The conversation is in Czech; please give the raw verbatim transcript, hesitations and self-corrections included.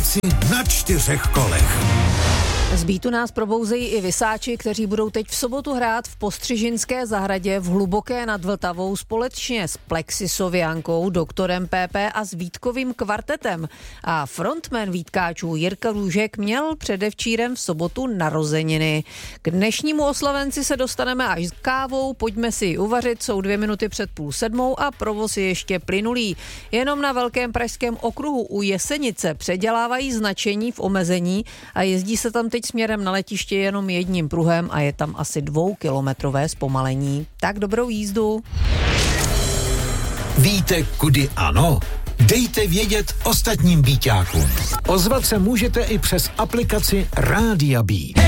práci na čtyřech kolech. Z Beatu nás probouzejí i visáči, kteří budou teď v sobotu hrát v Postřižinské zahradě v Hluboké nad Vltavou společně s Plexisoviankou, doktorem P P a s Vítkovým kvartetem. A frontman Vítkáčů Jirka Růžek měl předevčírem v sobotu narozeniny. K dnešnímu oslavenci se dostaneme až s kávou, pojďme si ji uvařit, jsou dvě minuty před půl sedmou a provoz je ještě plynulý. Jenom na Velkém pražském okruhu u Jesenice předělávají značení v omezení a jezdí se tam teď směrem na letiště jenom jedním pruhem a je tam asi dvoukilometrové zpomalení. Tak dobrou jízdu. Víte, kudy ano? Dejte vědět ostatním Bíťákům. Ozvat se můžete i přes aplikaci Rádia Beat.